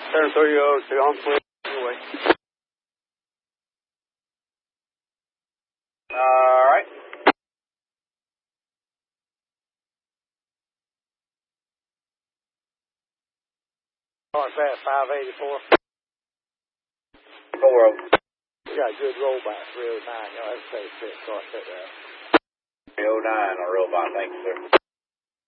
Turn 302, I'm clear. Anyway. Alright. What's that, 584? 4. You got a good rollback, 309. Y'all have to say 6, so I said that. 309 on rollback, thank you, sir.